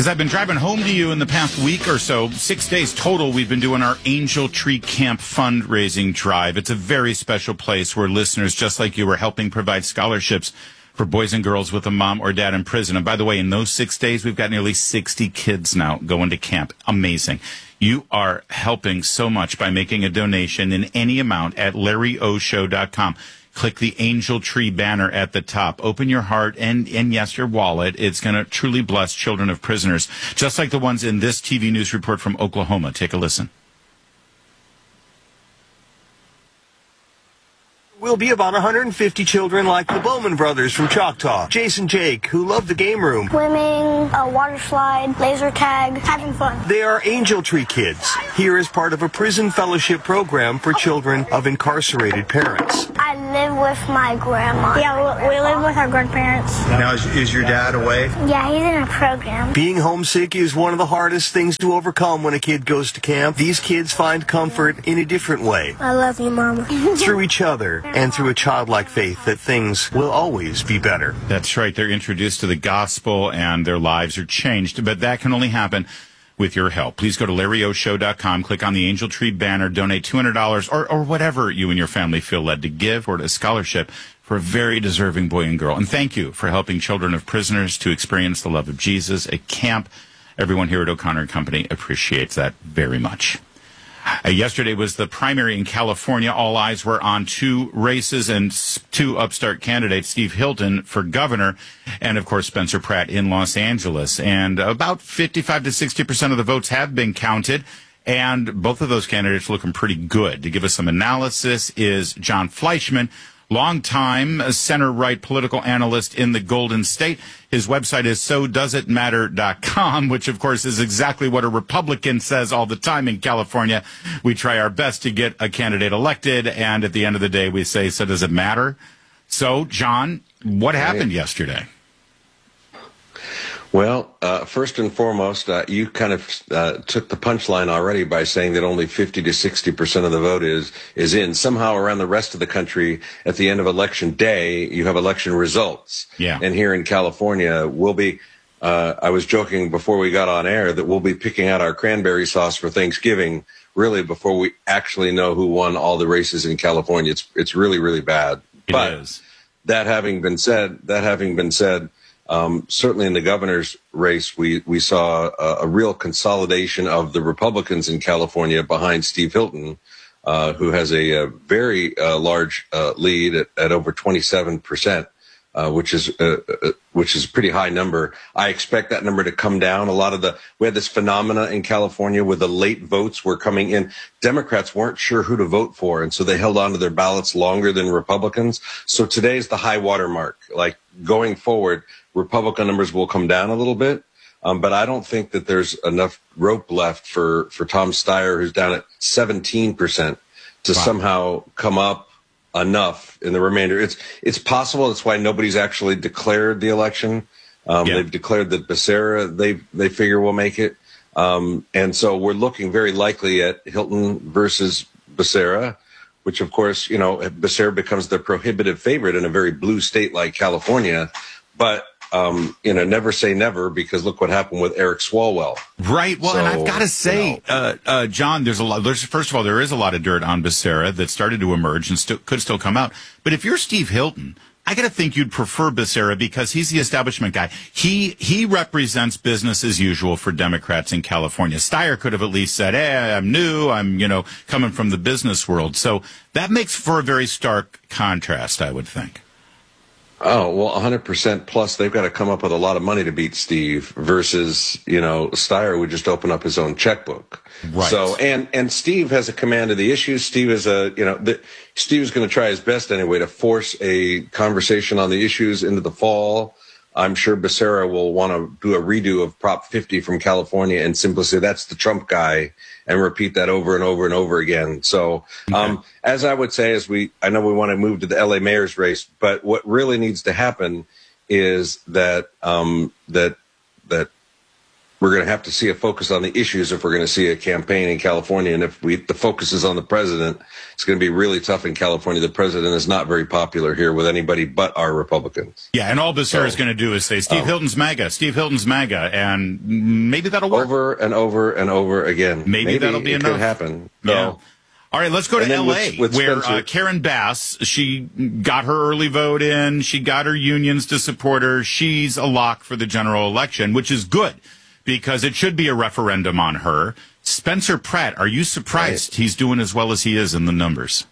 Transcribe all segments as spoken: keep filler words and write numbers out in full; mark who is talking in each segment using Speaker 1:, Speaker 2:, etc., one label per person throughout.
Speaker 1: As I've been driving home to you in the past week or so, six days total, we've been doing our Angel Tree Camp fundraising drive. It's a very special place where listeners just like you are helping provide scholarships for boys and girls with a mom or dad in prison. And by the way, in those six days, we've got nearly sixty kids now going to camp. Amazing. You are helping so much by making a donation in any amount at larry o show dot com. Click the Angel Tree banner at the top. Open your heart and, and yes, your wallet. It's going to truly bless children of prisoners, just like the ones in this T V news report from Oklahoma. Take a listen.
Speaker 2: Will be about one hundred fifty children like the Bowman brothers from Choctaw. Jason Jake, who love the game room.
Speaker 3: Swimming, a water slide, laser tag, having fun.
Speaker 2: They are Angel Tree Kids, here as part of a prison fellowship program for children of incarcerated parents.
Speaker 3: I live with my grandma. Yeah, we live with our grandparents.
Speaker 4: Now, is, is your dad away?
Speaker 3: Yeah, he's in a program.
Speaker 2: Being homesick is one of the hardest things to overcome when a kid goes to camp. These kids find comfort in a different way.
Speaker 3: I love you, Mama.
Speaker 2: Through each other. And through a childlike faith that things will always be better.
Speaker 1: That's right. They're introduced to the gospel and their lives are changed. But that can only happen with your help. Please go to larry o show dot com, click on the Angel Tree banner, donate two hundred dollars or, or whatever you and your family feel led to give, or a scholarship for a very deserving boy and girl. And thank you for helping children of prisoners to experience the love of Jesus at camp. Everyone here at O'Connor and Company appreciates that very much. Uh, yesterday was the primary in California. All eyes were on two races and two upstart candidates, Steve Hilton for governor and, of course, Spencer Pratt in Los Angeles. And about fifty-five to sixty percent of the votes have been counted, and both of those candidates looking pretty good. To give us some analysis is John Fleischman, longtime center-right political analyst in the Golden State. His website is so does it matter dot com, which, of course, is exactly what a Republican says all the time in California. We try our best to get a candidate elected, and at the end of the day, we say, so does it matter? So, John, what happened yesterday?
Speaker 5: Well, uh, first and foremost, uh, you kind of uh, took the punchline already by saying that only fifty to sixty percent of the vote is is in. Somehow around the rest of the country, at the end of election day, you have election results.
Speaker 1: Yeah.
Speaker 5: And here in California, we'll be, uh, I was joking before we got on air that we'll be picking out our cranberry sauce for Thanksgiving, really, before we actually know who won all the races in California. It's it's really, really bad.
Speaker 1: It
Speaker 5: but
Speaker 1: is.
Speaker 5: That having been said, that having been said, Um, certainly in the governor's race, we, we saw a, a real consolidation of the Republicans in California behind Steve Hilton, uh, who has a, a very uh, large uh, lead at, at over twenty-seven percent, uh, which is uh, uh, which is a pretty high number. I expect that number to come down. A lot of the we had this phenomena in California where the late votes were coming in. Democrats weren't sure who to vote for, and so they held on to their ballots longer than Republicans. So today's the high water mark. Like going forward, Republican numbers will come down a little bit, um, but I don't think that there's enough rope left for, for Tom Steyer, who's down at seventeen percent, to wow. somehow come up enough in the remainder. It's it's possible. That's why nobody's actually declared the election. Um, yeah. They've declared that Becerra, they they figure will make it. Um, and so we're looking very likely at Hilton versus Becerra, which, of course, you know, Becerra becomes the prohibitive favorite in a very blue state like California. But Um, you know, never say never, because look what happened with Eric Swalwell.
Speaker 1: Right. Well, so, and I've got to say,
Speaker 5: you know,
Speaker 1: uh, uh, John, there's a lot. There's, first of all, there is a lot of dirt on Becerra that started to emerge and still, could still come out. But if you're Steve Hilton, I got to think you'd prefer Becerra because he's the establishment guy. He he represents business as usual for Democrats in California. Steyer could have at least said, "Hey, I'm new. I'm you know coming from the business world." So that makes for a very stark contrast, I would think.
Speaker 5: Oh, well, one hundred percent plus they've got to come up with a lot of money to beat Steve versus, you know, Steyer would just open up his own checkbook.
Speaker 1: Right.
Speaker 5: So, and, and Steve has a command of the issues. Steve is a, you know, the, Steve is going to try his best anyway to force a conversation on the issues into the fall. I'm sure Becerra will want to do a redo of Prop fifty from California and simply say that's the Trump guy and repeat that over and over and over again. So, okay. um, as I would say, as we, I know we want to move to the L A mayor's race, but what really needs to happen is that, um, that, that we're going to have to see a focus on the issues if we're going to see a campaign in California. And if we, the focus is on the president, it's going to be really tough in California. The president is not very popular here with anybody but our Republicans.
Speaker 1: Yeah, and all Becerra
Speaker 5: So,
Speaker 1: is going to do is say, Steve
Speaker 5: um,
Speaker 1: Hilton's MAGA, Steve Hilton's MAGA, and maybe that'll work.
Speaker 5: Over and over and over again.
Speaker 1: Maybe,
Speaker 5: Maybe
Speaker 1: that'll be
Speaker 5: it
Speaker 1: enough.
Speaker 5: could happen.
Speaker 1: Yeah.
Speaker 5: So,
Speaker 1: all right, let's go to
Speaker 5: And then
Speaker 1: L A,
Speaker 5: with- with
Speaker 1: where
Speaker 5: Spencer-
Speaker 1: uh, Karen Bass, she got her early vote in. She got her unions to support her. She's a lock for the general election, which is good because it should be a referendum on her. Spencer Pratt, are you surprised
Speaker 5: Right.
Speaker 1: he's doing as well as he is in the numbers?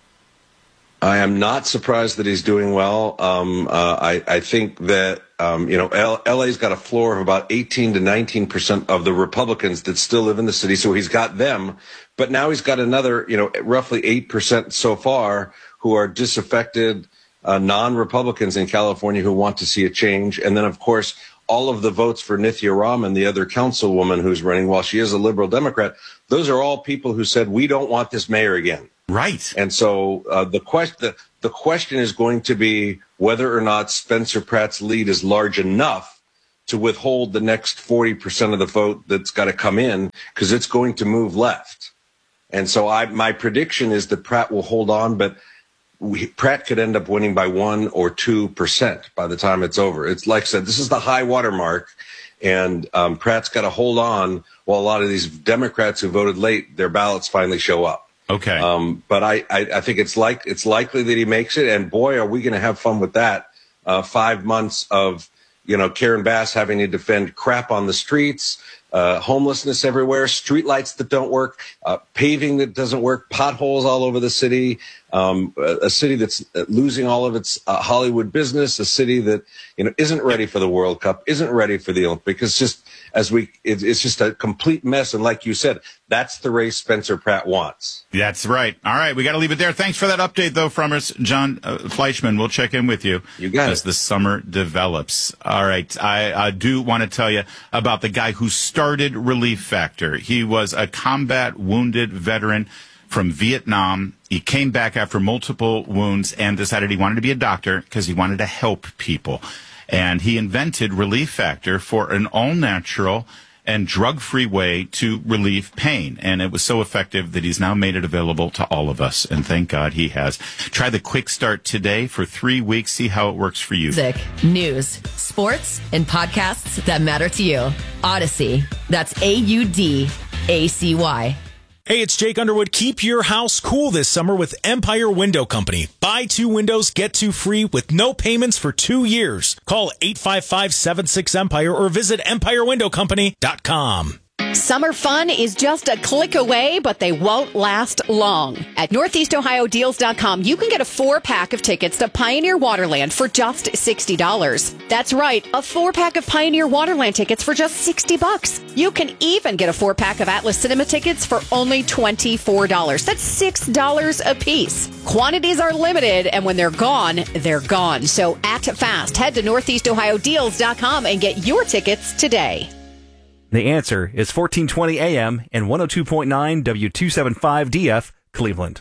Speaker 5: I am not surprised that he's doing well. Um, uh, I, I think that, um, you know, L- LA's got a floor of about eighteen to nineteen percent of the Republicans that still live in the city. So he's got them. But now he's got another, you know, roughly eight percent so far who are disaffected uh, non-Republicans in California who want to see a change. And then, of course, all of the votes for Nithya Raman, the other councilwoman who's running, while she is a liberal Democrat, those are all people who said, we don't want this mayor again.
Speaker 1: Right.
Speaker 5: And so uh, the question the, the question is going to be whether or not Spencer Pratt's lead is large enough to withhold the next forty percent of the vote that's got to come in, because it's going to move left. And so I, my prediction is that Pratt will hold on, but we, Pratt could end up winning by one or two percent by the time it's over. It's like I said, this is the high water mark, and um, Pratt's got to hold on while a lot of these Democrats who voted late, their ballots finally show up.
Speaker 1: Okay.
Speaker 5: Um, but I, I, I think it's like it's likely that he makes it, and boy, are we going to have fun with that. Uh, five months of, you know, Karen Bass having to defend crap on the streets, uh, homelessness everywhere, streetlights that don't work, uh, paving that doesn't work, potholes all over the city, um, a, a city that's losing all of its uh, Hollywood business, a city that, you know, isn't ready for the World Cup, isn't ready for the Olympics. It's just as we, it, it's just a complete mess. And like you said, that's the race Spencer Pratt wants.
Speaker 1: That's right. All right, we got to leave it there. Thanks for that update, though, from us, John uh, Fleischman. We'll check in with you,
Speaker 5: You got
Speaker 1: as
Speaker 5: it.
Speaker 1: the summer develops. All right, I, I do want to tell you about the guy who started Relief Factor. He was a combat wounded veteran from Vietnam. He came back after multiple wounds and decided he wanted to be a doctor because he wanted to help people. And he invented Relief Factor for an all-natural and drug-free way to relieve pain. And it was so effective that he's now made it available to all of us. And thank God he has. Try the Quick Start today for three weeks. See how it works for you.
Speaker 6: Music, news, sports, and podcasts that matter to you. Odyssey. That's A U D A C Y.
Speaker 7: Hey, it's Jake Underwood. Keep your house cool this summer with Empire Window Company. Buy two windows, get two free with no payments for two years. Call eight five five, seven six, EMPIRE or visit empire window company dot com.
Speaker 8: Summer fun is just a click away, but they won't last long. At northeast ohio deals dot com, you can get a four-pack of tickets to Pioneer Waterland for just sixty dollars. That's right, a four-pack of Pioneer Waterland tickets for just sixty bucks. You can even get a four-pack of Atlas Cinema tickets for only twenty-four dollars. That's six dollars a piece. Quantities are limited, and when they're gone, they're gone. So act fast. Head to northeast ohio deals dot com and get your tickets today.
Speaker 9: The answer is fourteen twenty A M and one oh two point nine W two seventy-five D F, Cleveland.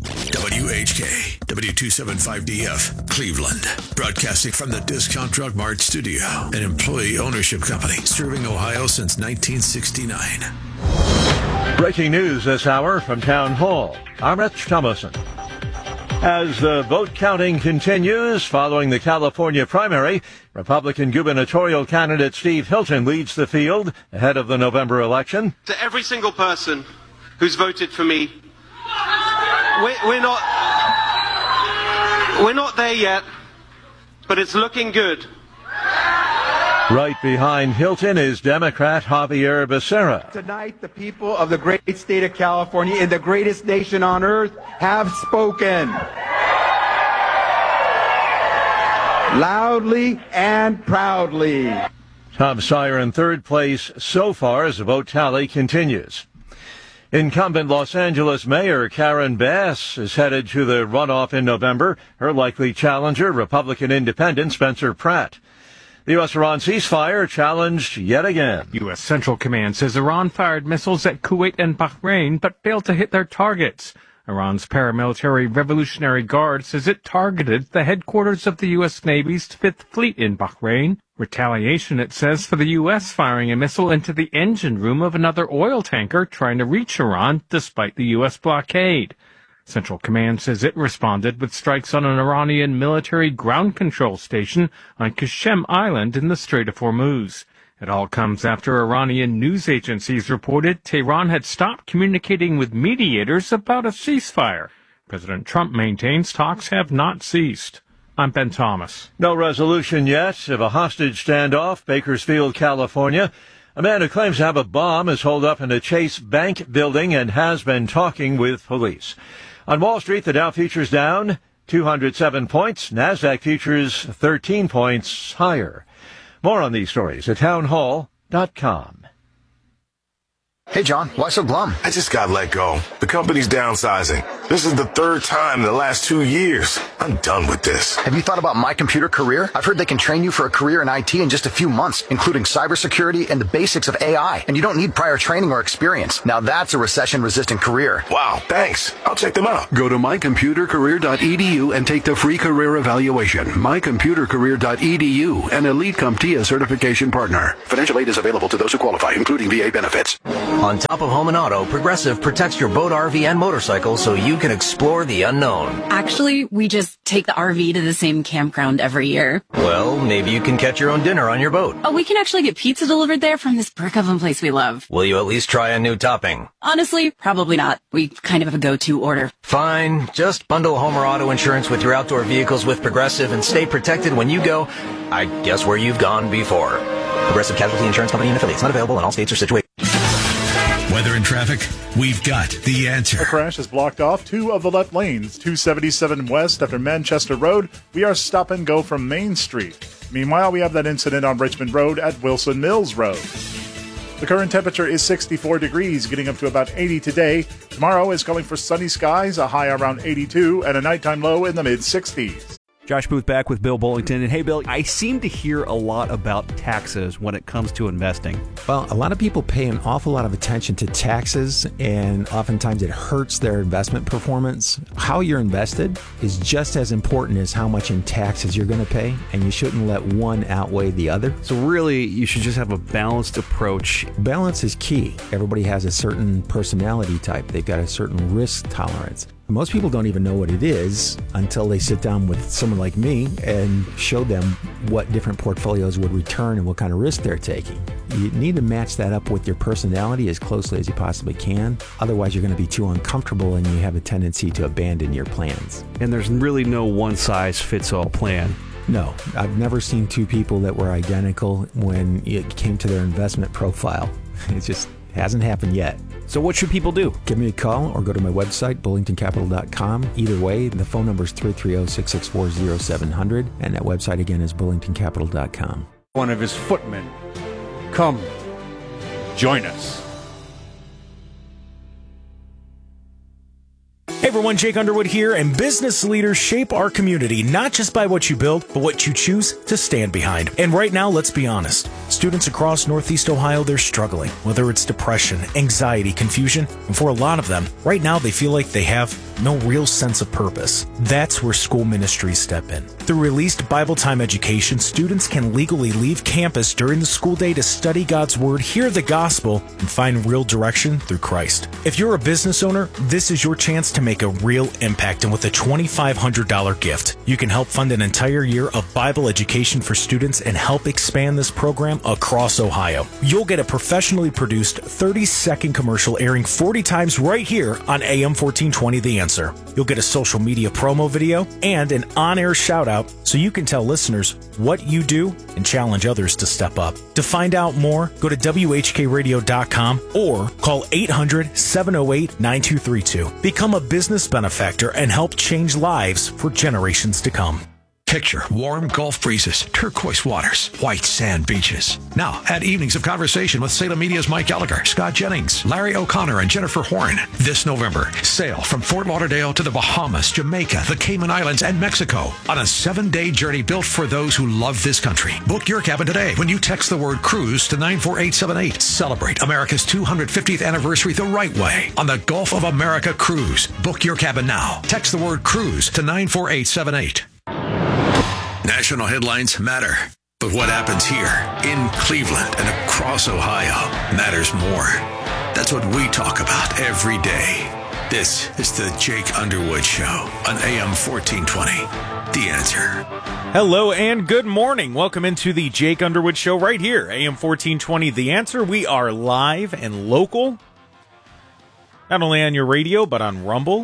Speaker 10: W H K, W two seventy-five D F, Cleveland. Broadcasting from the Discount Drug Mart studio, an employee ownership company serving Ohio since nineteen sixty-nine.
Speaker 11: Breaking news this hour from Town Hall. I'm Rich Thomason. As the vote counting continues following the California primary, Republican gubernatorial candidate Steve Hilton leads the field ahead of the November election.
Speaker 12: To every single person who's voted for me, we're, we're not we're not there yet, but it's looking good.
Speaker 11: Right behind Hilton is Democrat Javier Becerra.
Speaker 13: Tonight, the people of the great state of California, in the greatest nation on earth, have spoken. Loudly and proudly.
Speaker 11: Tom Sire in third place so far as the vote tally continues. Incumbent Los Angeles Mayor Karen Bass is headed to the runoff in November. Her likely challenger, Republican independent Spencer Pratt. The U S Iran ceasefire challenged yet again.
Speaker 14: U S Central Command says Iran fired missiles at Kuwait and Bahrain but failed to hit their targets. Iran's paramilitary Revolutionary Guard says it targeted the headquarters of the U S. Navy's Fifth Fleet in Bahrain. Retaliation, it says, for the U S firing a missile into the engine room of another oil tanker trying to reach Iran despite the U S blockade. Central Command says it responded with strikes on an Iranian military ground control station on Qasem Island in the Strait of Hormuz. It all comes after Iranian news agencies reported Tehran had stopped communicating with mediators about a ceasefire. President Trump maintains talks have not ceased. I'm Ben Thomas.
Speaker 11: No resolution yet of a hostage standoff, Bakersfield, California. A man who claims to have a bomb is holed up in a Chase Bank building and has been talking with police. On Wall Street, the Dow futures down two hundred seven points. NASDAQ futures thirteen points higher. More on these stories at townhall dot com.
Speaker 15: Hey, John, why so glum?
Speaker 16: I just got let go. The company's downsizing. This is the third time in the last two years. I'm done with this.
Speaker 15: Have you thought about My Computer Career? I've heard they can train you for a career in I T in just a few months, including cybersecurity and the basics of A I. And you don't need prior training or experience. Now that's a recession-resistant career.
Speaker 16: Wow, thanks. I'll check them out.
Speaker 17: Go to my computer career dot e d u and take the free career evaluation. my computer career dot e d u, an Elite CompTIA certification partner. Financial aid is available to those who qualify, including V A benefits.
Speaker 18: On top of home and auto, Progressive protects your boat, R V, and motorcycle so you can explore the unknown.
Speaker 19: Actually, we just take the R V to the same campground every year.
Speaker 18: Well, maybe you can catch your own dinner on your boat.
Speaker 19: Oh, we can actually get pizza delivered there from this brick oven place we love.
Speaker 18: Will you at least try a new topping?
Speaker 19: Honestly, probably not. We kind of have a go-to order.
Speaker 18: Fine. Just bundle home or auto insurance with your outdoor vehicles with Progressive and stay protected when you go, I guess, where you've gone before. Progressive Casualty Insurance Company and affiliates. Not available in all states or situations.
Speaker 10: Weather and traffic, we've got the answer.
Speaker 20: A crash has blocked off two of the left lanes, two seventy-seven west after Manchester Road. We are stop and go from Main Street. Meanwhile, we have that incident on Richmond Road at Wilson Mills Road. The current temperature is sixty-four degrees, getting up to about eighty today. Tomorrow is calling for sunny skies, a high around eighty-two, and a nighttime low in the mid-sixties.
Speaker 9: Josh Booth back with Bill Bullington. And hey, Bill, I seem to hear a lot about taxes when it comes to investing.
Speaker 21: Well, a lot of people pay an awful lot of attention to taxes, and oftentimes it hurts their investment performance. How you're invested is just as important as how much in taxes you're going to pay, and you shouldn't let one outweigh the other.
Speaker 9: So really, you should just have a balanced approach.
Speaker 21: Balance is key. Everybody has a certain personality type. They've got a certain risk tolerance. Most people don't even know what it is until they sit down with someone like me and show them what different portfolios would return and what kind of risk they're taking. You need to match that up with your personality as closely as you possibly can. Otherwise, you're going to be too uncomfortable and you have a tendency to abandon your plans.
Speaker 9: And there's really no one-size-fits-all plan.
Speaker 21: No, I've never seen two people that were identical when it came to their investment profile. It just hasn't happened yet.
Speaker 9: So what should people do?
Speaker 21: Give me a call or go to my website, bullington capital dot com. Either way, the phone number is three three zero, six six four, zero seven zero zero, and that website again is bullington capital dot com.
Speaker 22: One of his footmen. Come, join us.
Speaker 7: Hey everyone, Jake Underwood here, and business leaders shape our community not just by what you build, but what you choose to stand behind. And right now, let's be honest. Students across Northeast Ohio, they're struggling, whether it's depression, anxiety, confusion, and for a lot of them, right now they feel like they have no real sense of purpose. That's where school ministries step in. Through released Bible time education, students can legally leave campus during the school day to study God's Word, hear the gospel, and find real direction through Christ. If you're a business owner, this is your chance to make a real impact, and with a twenty-five hundred dollars gift, you can help fund an entire year of Bible education for students and help expand this program across Ohio. You'll get a professionally produced thirty-second commercial airing forty times right here on A M fourteen twenty The Answer. You'll get a social media promo video and an on-air shout-out so you can tell listeners what you do and challenge others to step up. To find out more, go to W H K radio dot com or call eight hundred, seven oh eight, nine two three two. Become a business benefactor and help change lives for generations to come.
Speaker 10: Picture warm Gulf breezes, turquoise waters, white sand beaches. Now, add evenings of conversation with Salem Media's Mike Gallagher, Scott Jennings, Larry O'Connor, and Jennifer Horn. This November, sail from Fort Lauderdale to the Bahamas, Jamaica, the Cayman Islands, and Mexico on a seven-day journey built for those who love this country. Book your cabin today when you text the word cruise to nine four eight seven eight. Celebrate America's two hundred fiftieth anniversary the right way on the Gulf of America Cruise. Book your cabin now. Text the word cruise to nine four eight seven eight. National headlines matter, but what happens here in Cleveland and across Ohio matters more. That's what we talk about every day. This is the Jake Underwood Show on A M fourteen twenty. The Answer.
Speaker 7: Hello and good morning. Welcome into the Jake Underwood Show right here, A M fourteen twenty. The Answer. We are live and local, not only on your radio, but on Rumble.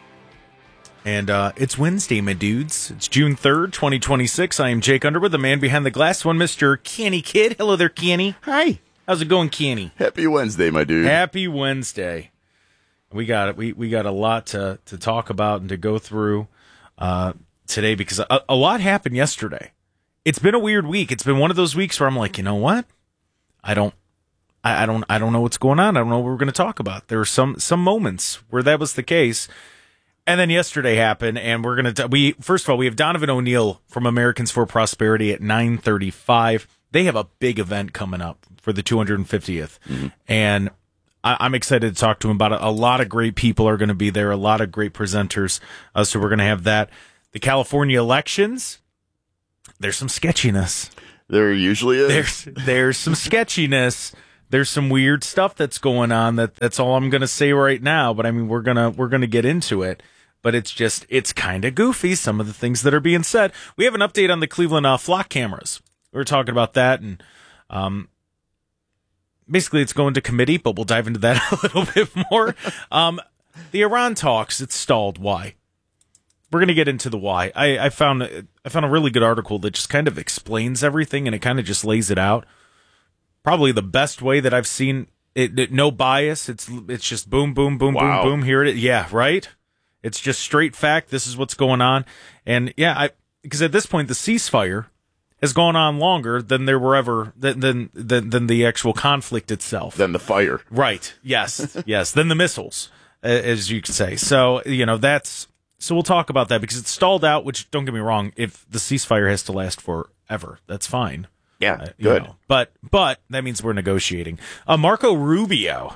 Speaker 7: And uh, it's Wednesday, my dudes. It's June third, twenty twenty-six. I am Jake Underwood, the man behind the glass, one Mister Kenny Kidd. Hello there, Kenny.
Speaker 3: Hi.
Speaker 7: How's it going, Kenny?
Speaker 3: Happy Wednesday, my dude.
Speaker 7: Happy Wednesday. We got it. We we got a lot to, to talk about and to go through uh, today because a, a lot happened yesterday. It's been a weird week. It's been one of those weeks where I'm like, you know what? I don't, I, I don't, I don't know what's going on. I don't know what we're going to talk about. There were some some moments where that was the case. And then yesterday happened, and we're going to, we first of all, we have Donovan O'Neill from Americans for Prosperity at nine thirty-five. They have a big event coming up for the two hundred fiftieth, mm-hmm. and I, I'm excited to talk to him about it. A lot of great people are going to be there, a lot of great presenters, uh, so we're going to have that. The California elections, there's some sketchiness.
Speaker 3: There usually is.
Speaker 7: There's, there's some sketchiness. There's some weird stuff that's going on. That that's all I'm going to say right now, but I mean, we're going to we're going to get into it. But it's just, it's kind of goofy, some of the things that are being said. We have an update on the Cleveland uh, flock cameras. We were talking about that, and um, basically it's going to committee, but we'll dive into that a little bit more. Um, the Iran talks, it's stalled. Why? We're going to get into the why. I, I found I found a really good article that just kind of explains everything, and it kind of just lays it out. Probably the best way that I've seen it, it no bias. It's it's just boom, boom, boom,
Speaker 3: wow.
Speaker 7: boom, boom. Here it is. Yeah, right? It's just straight fact. This is what's going on. And yeah, I because at this point the ceasefire has gone on longer than there were ever than than than, than the actual conflict itself.
Speaker 3: Than the fire.
Speaker 7: Right. Yes. yes. Than the missiles, as you could say. So, you know, that's so we'll talk about that because it's stalled out, which don't get me wrong, if the ceasefire has to last forever, that's fine.
Speaker 3: Yeah,
Speaker 7: uh,
Speaker 3: good.
Speaker 7: Know. But but that means we're negotiating. Uh, Marco Rubio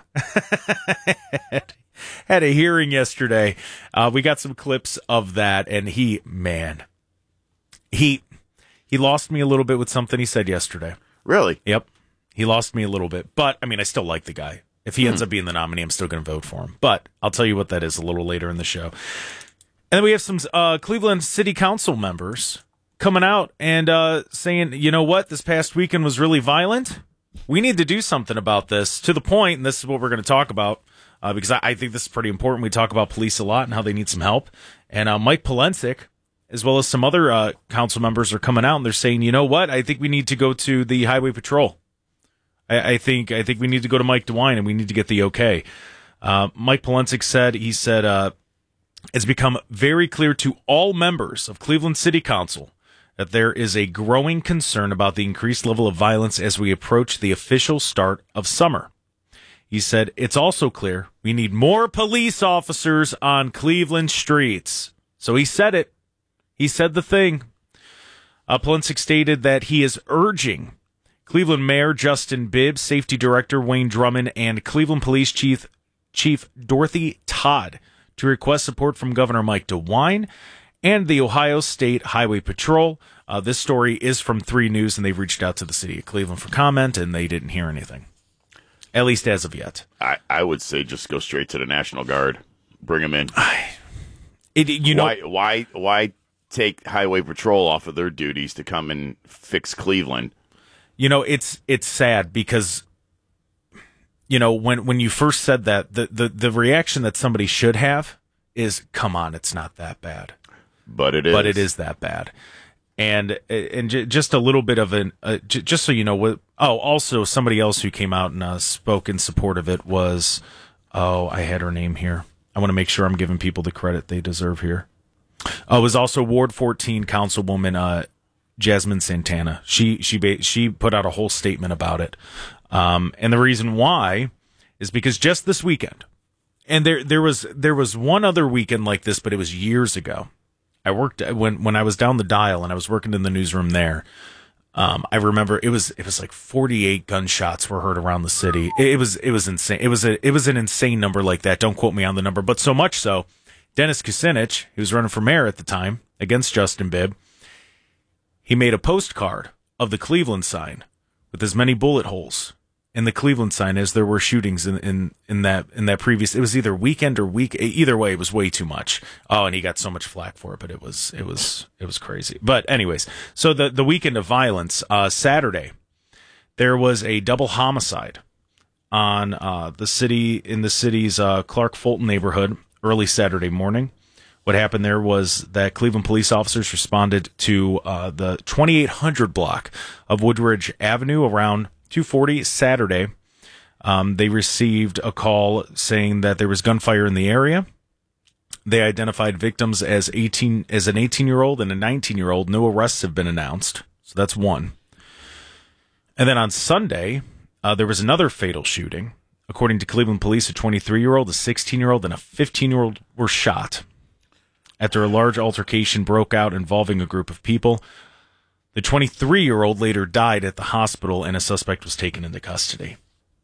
Speaker 7: had a hearing yesterday. Uh, we got some clips of that, and he, man, he he lost me a little bit with something he said yesterday.
Speaker 3: Really?
Speaker 7: Yep. He lost me a little bit. But, I mean, I still like the guy. If he hmm. ends up being the nominee, I'm still going to vote for him. But I'll tell you what that is a little later in the show. And then we have some uh, Cleveland City Council members coming out and uh, saying, you know what, this past weekend was really violent. We need to do something about this, to the point, and this is what we're going to talk about, uh, because I, I think this is pretty important. We talk about police a lot and how they need some help. And uh, Mike Polensek, as well as some other uh, council members, are coming out and they're saying, you know what, I think we need to go to the Highway Patrol. I, I think I think we need to go to Mike DeWine and we need to get the okay. Uh, Mike Polensek said, he said, uh, it's become very clear to all members of Cleveland City Council that there is a growing concern about the increased level of violence as we approach the official start of summer. He said, it's also clear we need more police officers on Cleveland streets. So he said it. He said the thing. Uh, Polensek stated that he is urging Cleveland Mayor Justin Bibb, Safety Director Wayne Drummond, and Cleveland Police Chief Chief Dorothy Todd to request support from Governor Mike DeWine and the Ohio State Highway Patrol. Uh, this story is from three News, and they've reached out to the city of Cleveland for comment, and they didn't hear anything, at least as of yet.
Speaker 3: I, I would say just go straight to the National Guard. Bring them in.
Speaker 7: It, you know,
Speaker 3: why, why, why take Highway Patrol off of their duties to come and fix Cleveland?
Speaker 7: You know, it's it's sad because, you know, when, when you first said that, the, the, the reaction that somebody should have is, come on, it's not that bad.
Speaker 3: But it is.
Speaker 7: But it is that bad. And and just a little bit of an, uh, just so you know, what. oh, also somebody else who came out and uh, spoke in support of it was, oh, I had her name here. I want to make sure I'm giving people the credit they deserve here. Uh, it was also Ward fourteen Councilwoman uh, Jasmine Santana. She she ba- she put out a whole statement about it, um, and the reason why is because just this weekend, and there there was there was one other weekend like this, but it was years ago. I worked when when I was down the dial and I was working in the newsroom there. Um, I remember it was it was like forty-eight gunshots were heard around the city. It, it was it was insane. It was a it was an insane number like that. Don't quote me on the number, but so much so, Dennis Kucinich, he was running for mayor at the time against Justin Bibb. He made a postcard of the Cleveland sign with as many bullet holes in the Cleveland sign as there were shootings in, in, in that in that previous. It was either weekend or week. Either way, it was way too much. Oh, and he got so much flack for it, but it was it was it was crazy. But anyways, so the the weekend of violence, uh, Saturday, there was a double homicide on uh, the city in the city's uh, Clark Fulton neighborhood early Saturday morning. What happened there was that Cleveland police officers responded to uh, the twenty-eight hundred block of Woodridge Avenue around two forty Saturday. Um, they received a call saying that there was gunfire in the area. They identified victims as eighteen as an eighteen-year-old and a nineteen-year-old. No arrests have been announced, so that's one. And then on Sunday, uh, there was another fatal shooting. According to Cleveland police, a twenty-three-year-old, a sixteen-year-old, and a fifteen-year-old were shot after a large altercation broke out involving a group of people. The twenty-three-year-old later died at the hospital, and a suspect was taken into custody.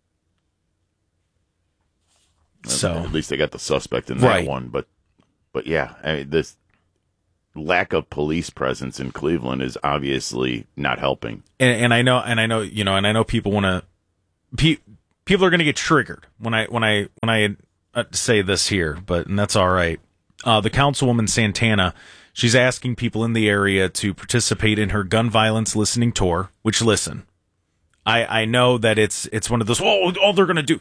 Speaker 7: So
Speaker 3: at least they got the suspect in that
Speaker 7: right.
Speaker 3: one. But, but yeah, I mean, this lack of police presence in Cleveland is obviously not helping.
Speaker 7: And, and I know, and I know, you know, and I know people want to. Pe- people are going to get triggered when I when I when I uh, say this here, but and that's all right. Uh, the councilwoman Santana, she's asking people in the area to participate in her gun violence listening tour, which, listen, I, I know that it's it's one of those, oh, all they're going to do.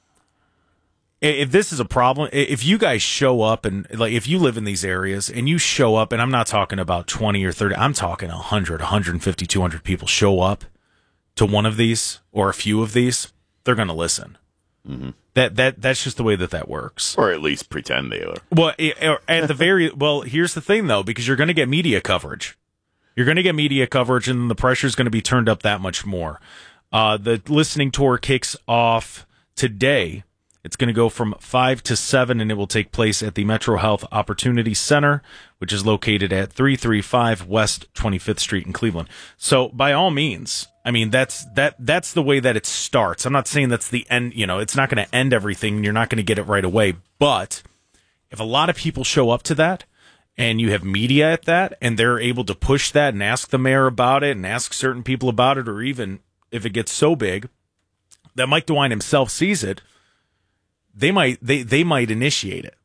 Speaker 7: If this is a problem, if you guys show up and, like, if you live in these areas and you show up, and I'm not talking about twenty or thirty, I'm talking one hundred, one fifty, two hundred people show up to one of these or a few of these, they're going to listen.
Speaker 3: Mm-hmm.
Speaker 7: That that that's just the way that that works,
Speaker 3: or at least pretend they are.
Speaker 7: Well, at the very well, here's the thing though, because you're going to get media coverage, you're going to get media coverage, and the pressure is going to be turned up that much more. Uh, the listening tour kicks off today. It's going to go from five to seven, and it will take place at the Metro Health Opportunity Center, which is located at three thirty-five West twenty-fifth Street in Cleveland. So, by all means, I mean, that's that that's the way that it starts. I'm not saying that's the end, you know, it's not going to end everything, and you're not going to get it right away. But if a lot of people show up to that, and you have media at that, and they're able to push that and ask the mayor about it and ask certain people about it, or even if it gets so big that Mike DeWine himself sees it, they might they, they might initiate it.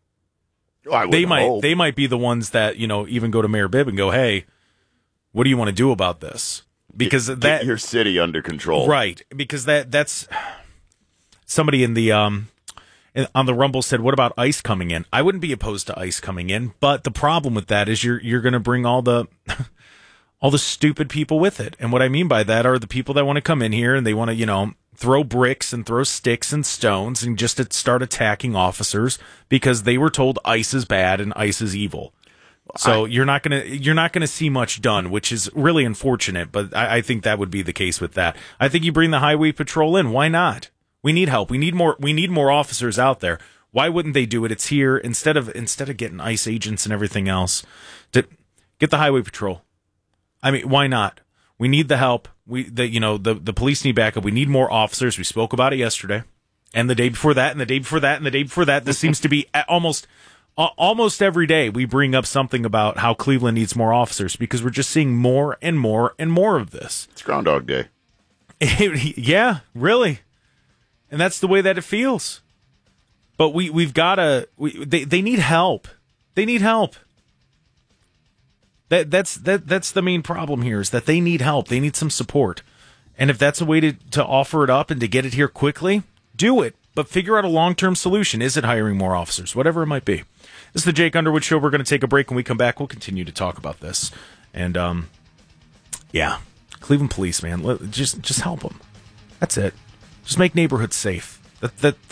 Speaker 3: I
Speaker 7: they might
Speaker 3: hope.
Speaker 7: they might be the ones that, you know, even go to Mayor Bibb and go, hey, what do you want to do about this? Because
Speaker 3: get,
Speaker 7: that
Speaker 3: get your city under control,
Speaker 7: right? Because that that's somebody in the um in, on the Rumble said, what about ICE coming in? I wouldn't be opposed to ICE coming in, but the problem with that is you're you're going to bring all the all the stupid people with it. And what I mean by that are the people that want to come in here and they want to, you know, throw bricks and throw sticks and stones and just to start attacking officers because they were told ICE is bad and ICE is evil. So I, you're not gonna you're not gonna see much done, which is really unfortunate. But I, I think that would be the case with that. I think you bring the highway patrol in. Why not? We need help. We need more. We need more officers out there. Why wouldn't they do it? It's here instead of instead of getting ICE agents and everything else. To get the highway patrol. I mean, why not? We need the help. We the you know the the police need backup. We need more officers. We spoke about it yesterday, and the day before that, and the day before that, and the day before that. This seems to be almost. Almost every day we bring up something about how Cleveland needs more officers because we're just seeing more and more and more of this.
Speaker 3: It's Groundhog Day.
Speaker 7: Yeah, really. And that's the way that it feels. But we, we've got to... We, they, they need help. They need help. That that's that that's the main problem here is that they need help. They need some support. And if that's a way to, to offer it up and to get it here quickly, do it. But figure out a long-term solution. Is it hiring more officers? Whatever it might be. This is the Jake Underwood Show. We're going to take a break. When we come back, we'll continue to talk about this. And, um, yeah, Cleveland police, man, let, just just help them. That's it. Just make neighborhoods safe. That that that's what.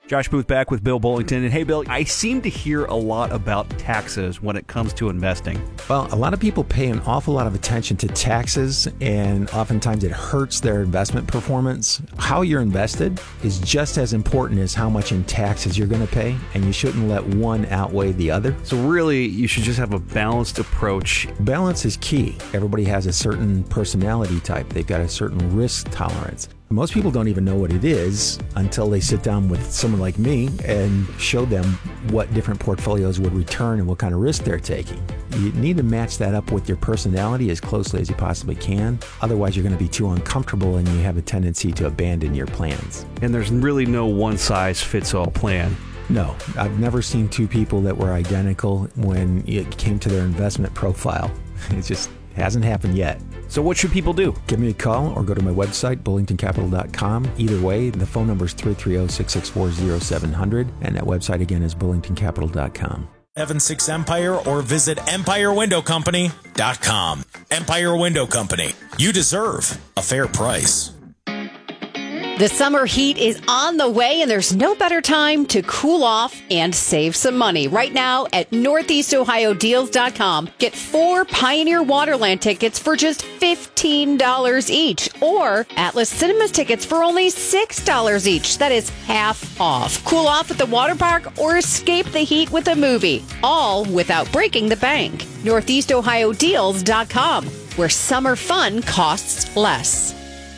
Speaker 9: Josh Booth back with Bill Bullington. And hey, Bill, I seem to hear a lot about taxes when it comes to investing.
Speaker 21: Well, a lot of people pay an awful lot of attention to taxes, and oftentimes it hurts their investment performance. How you're invested is just as important as how much in taxes you're going to pay, and you shouldn't let one outweigh the other.
Speaker 9: So really, you should just have a balanced approach.
Speaker 21: Balance is key. Everybody has a certain personality type. They've got a certain risk tolerance. Most people don't even know what it is until they sit down with someone like me and show them what different portfolios would return and what kind of risk they're taking. You need to match that up with your personality as closely as you possibly can. Otherwise, you're going to be too uncomfortable and you have a tendency to abandon your plans.
Speaker 9: And there's really no one-size-fits-all plan.
Speaker 21: No, I've never seen two people that were identical when it came to their investment profile. It just hasn't happened yet.
Speaker 9: So what should people do?
Speaker 21: Give me a call or go to my website, bullington capital dot com. Either way, the phone number is three three zero, six six four, zero seven zero zero, and that website again is bullington capital dot com.
Speaker 7: Seven Six Empire or visit empire window company dot com. Empire Window Company. You deserve a fair price.
Speaker 8: The summer heat is on the way, and there's no better time to cool off and save some money. Right now at northeast ohio deals dot com, get four Pioneer Waterland tickets for just fifteen dollars each, or Atlas Cinemas tickets for only six dollars each. That is half off. Cool off at the water park or escape the heat with a movie, all without breaking the bank. northeast ohio deals dot com, where summer fun costs less.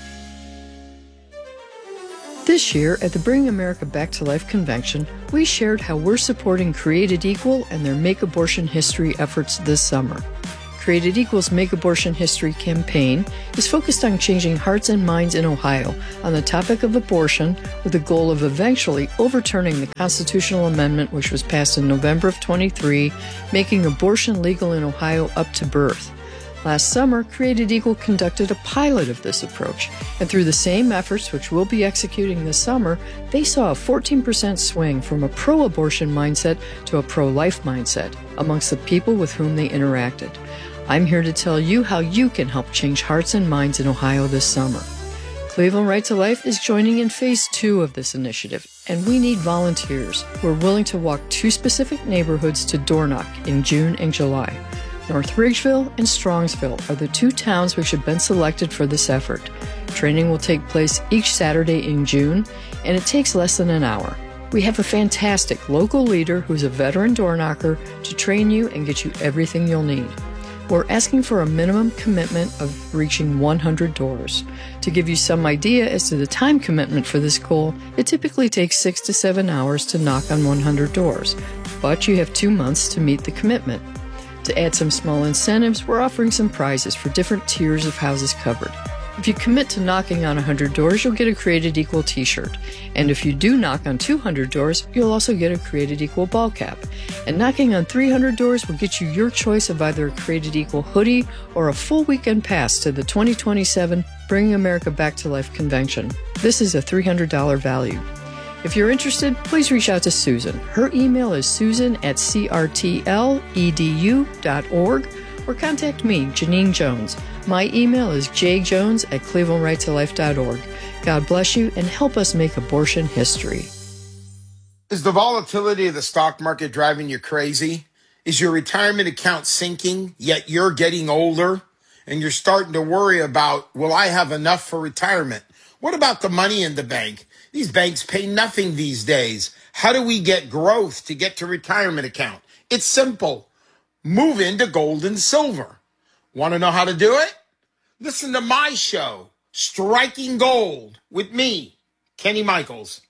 Speaker 2: This year, at the Bring America Back to Life convention, we shared how we're supporting Created Equal and their Make Abortion History efforts this summer. Created Equal's Make Abortion History campaign is focused on changing hearts and minds in Ohio on the topic of abortion, with the goal of eventually overturning the constitutional amendment which was passed in November of twenty-three, making abortion legal in Ohio up to birth. Last summer, Created Equal conducted a pilot of this approach, and through the same efforts which we'll be executing this summer, they saw a fourteen percent swing from a pro-abortion mindset to a pro-life mindset amongst the people with whom they interacted. I'm here to tell you how you can help change hearts and minds in Ohio this summer. Cleveland Right to Life is joining in phase two of this initiative, and we need volunteers who are willing to walk two specific neighborhoods to door knock in June and July. North Ridgeville and Strongsville are the two towns which have been selected for this effort. Training will take place each Saturday in June, and it takes less than an hour. We have a fantastic local leader who's a veteran door knocker to train you and get you everything you'll need. We're asking for a minimum commitment of reaching one hundred doors. To give you some idea as to the time commitment for this goal, it typically takes six to seven hours to knock on one hundred doors, but you have two months to meet the commitment. To add some small incentives, we're offering some prizes for different tiers of houses covered. If you commit to knocking on one hundred doors, you'll get a Created Equal t-shirt. And if you do knock on two hundred doors, you'll also get a Created Equal ball cap. And knocking on three hundred doors will get you your choice of either a Created Equal hoodie or a full weekend pass to the twenty twenty-seven Bringing America Back to Life convention. This is a three hundred dollars value. If you're interested, please reach out to Susan. Her email is susan at c r t l e d u dot org, or contact me, Janine Jones. My email is j jones at cleveland right to life dot org. God bless you and help us make abortion history.
Speaker 4: Is the volatility of the stock market driving you crazy? Is your retirement account sinking, yet you're getting older and you're starting to worry about, will I have enough for retirement? What about the money in the bank? These banks pay nothing these days. How do we get growth to get to retirement account? It's simple. Move into gold and silver. Want to know how to do it? Listen to my show, Striking Gold, with me, Kenny Michaels.